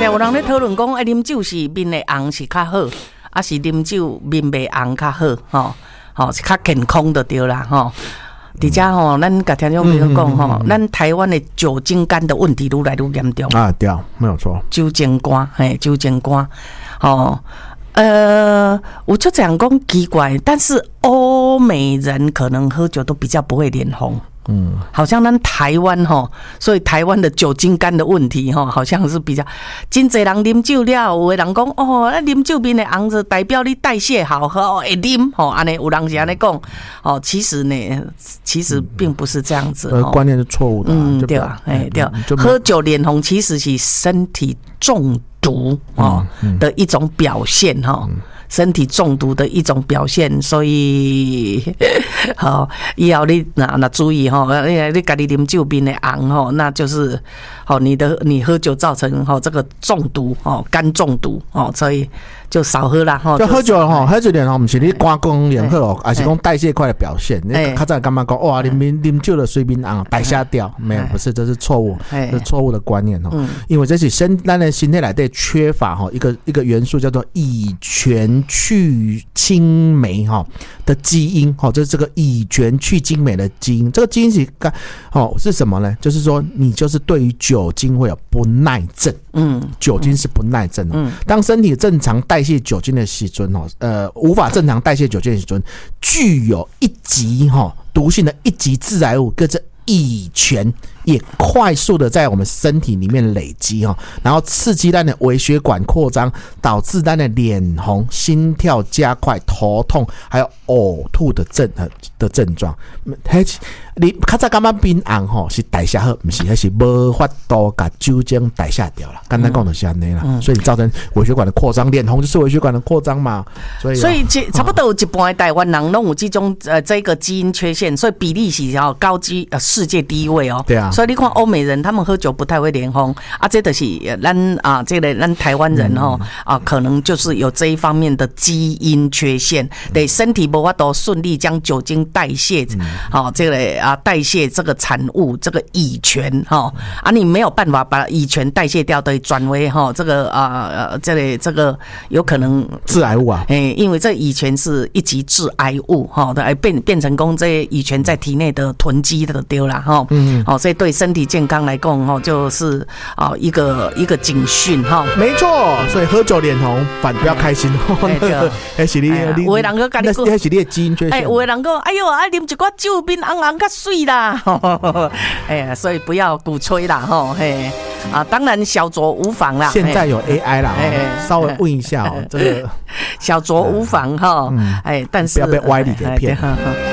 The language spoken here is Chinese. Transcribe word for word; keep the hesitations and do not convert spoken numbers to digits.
常有人咧讨论讲，哎，啉酒是面的红是较好，啊是啉酒面袂红较好，吼，吼是较健康的对啦，吼。而且吼，咱甲听众朋友讲吼，咱台湾的酒精肝的问题愈来愈严重啊，对，没有错。 酒精肝，嘿，酒精肝，吼。呃，我就这样讲奇怪，但是欧美人可能喝酒都比较不会脸红，嗯，好像咱台湾吼，所以台湾的酒精肝的问题吼，好像是比较，真侪人啉酒了，有的人讲哦，那啉酒面的红着代表你代谢好，喝会啉吼，安尼有人是安尼讲，哦，其实呢，其实并不是这样子， 呃，观念是错误的， 嗯，对啊，哎对，喝酒脸红其实是身体中毒哦的一种表现哈，身体中毒的一种表现，所以好以后你那那注意哈，你你家己啉酒面的红哈，那就是好你的你喝酒造成哈这个中毒哦，肝中毒哦，所以就少喝啦哈。 就喝酒哈，喝酒脸红，不是你肝功能好哦，而是讲代谢快的表现。你较早干嘛讲哇，啉啉酒的水面红代谢掉，没有，不是，这是错误，这是错误的观念哦。因为这是身咱的身体内底缺乏哈一个一个元素叫做乙醛去氢酶哈的基因哈，这是这个乙醛去氢酶的基因。这个基因是干哦是什么呢？就是说你就是对于酒精会有不耐症，嗯，酒精是不耐症哦。嗯，当身体正常代谢酒精的时阵哦，呃，无法正常代谢酒精的时阵，具有一级哈毒性的一级致癌物，跟着乙醛也快速的在我们身体里面累积哈，然后刺激咱的微血管扩张，导致咱的脸红、心跳加快、头痛，还有呕吐的症呃的症状。你较早感觉面红吼是代谢好，不是，那是无法度把酒精代谢掉了。简单讲就是安尼啦，嗯、所以造成微血管的扩张，脸红就是微血管的扩张嘛。所以、啊， 所以差不多有一半的台湾人拢有这种呃这个基因缺陷，所以比例是哦高居呃世界第一位哦。 对啊。 所以你看欧美人他们喝酒不太会脸红啊，这就是咱啊这个咱台湾人哦、嗯、啊可能就是有这一方面的基因缺陷，对身体无法度顺利将酒精代谢，好、嗯哦、这个。啊，代谢这个产物，这个乙醛哈啊，你没有办法把乙醛代谢掉，对，转为哈这个啊呃这里这个有可能致癌物啊， 哎，因为这乙醛是一级致癌物哈，的变变成功这乙醛在体内的囤积的丢了哈，嗯，哦，所以对身体健康来讲哈，就是啊一个一个警讯哈， 没错，所以喝酒脸红，反不要开心哦，哎，是你你， 有的人个跟你讲，那是你的基因缺陷， 哎，有的人讲，哎呦，爱啉一寡酒面红红较水啦，哎呀，所以不要鼓吹啦，吼，嘿，啊，当然小酌无妨啦。 现在有 A I 啦，稍微问一下哦，这个小酌无妨哈，哎，但是不要被歪理给骗。